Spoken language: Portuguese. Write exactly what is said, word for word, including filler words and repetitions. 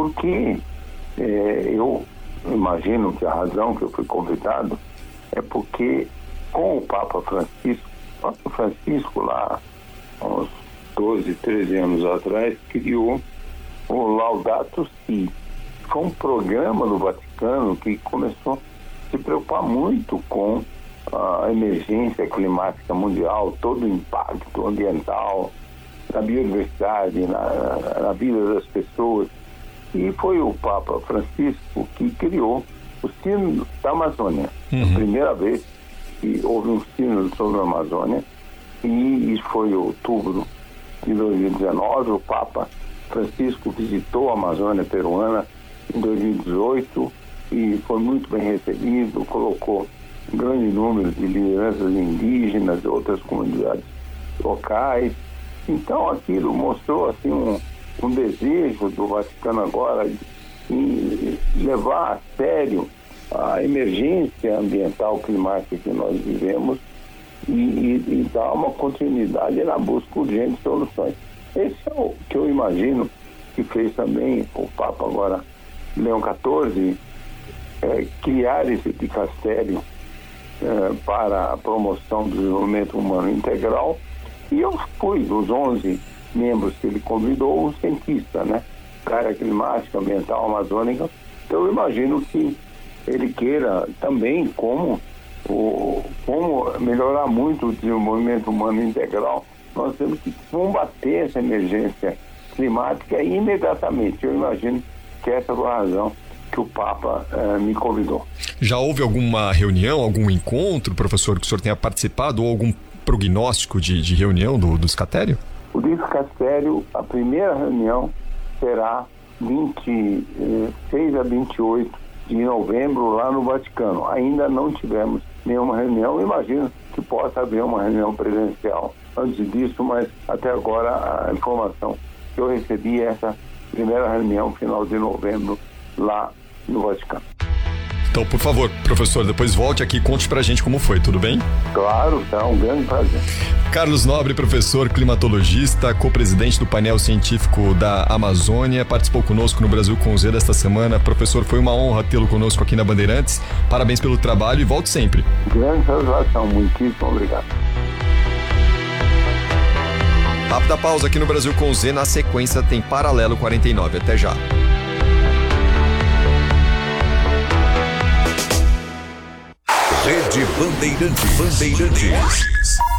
porque é, eu imagino que a razão que eu fui convidado é porque com o Papa Francisco, o Papa Francisco lá, há uns doze, treze anos atrás, criou o Laudato Si. Foi um programa do Vaticano que começou a se preocupar muito com a emergência climática mundial, todo o impacto ambiental, na biodiversidade, na, na vida das pessoas. E foi o Papa Francisco que criou o Sínodo da Amazônia. Uhum. A primeira vez que houve um sínodo sobre a Amazônia, e isso foi em outubro de dois mil e dezenove. O Papa Francisco visitou a Amazônia peruana em dois mil e dezoito e foi muito bem recebido, colocou um grande número de lideranças indígenas e outras comunidades locais. Então aquilo mostrou assim um, um desejo do Vaticano agora de levar a sério a emergência ambiental climática que nós vivemos e, e, e dar uma continuidade na busca urgente de soluções. Esse é o que eu imagino que fez também o Papa agora, Leão quatorze, é, criar esse dicastério é, para a promoção do desenvolvimento humano integral. E eu fui dos onze membros que ele convidou, um cientista, né? Área climática, ambiental, amazônica. Então eu imagino que ele queira também como, o, como melhorar muito o desenvolvimento humano integral. Nós temos que combater essa emergência climática imediatamente. Eu imagino que essa foi a razão que o Papa eh, me convidou. Já houve alguma reunião, algum encontro, professor, que o senhor tenha participado, ou algum prognóstico de, de reunião do, do Dicastério? O Dicastério, a primeira reunião será vinte e seis a vinte e oito de novembro lá no Vaticano. Ainda não tivemos nenhuma reunião. Imagino que possa haver uma reunião presencial antes disso, mas até agora a informação que eu recebi é essa primeira reunião final de novembro lá no Vaticano. Então, por favor, professor, depois volte aqui e conte pra gente como foi, tudo bem? Claro, tá um grande prazer. Carlos Nobre, professor climatologista, co-presidente do painel científico da Amazônia, participou conosco no Brasil com Z desta semana. Professor, foi uma honra tê-lo conosco aqui na Bandeirantes. Parabéns pelo trabalho e volte sempre. Grande satisfação, muitíssimo obrigado. Rápida pausa aqui no Brasil com Z, na sequência tem Paralelo quarenta e nove. Até já. Rede Bandeirantes. Bandeirantes.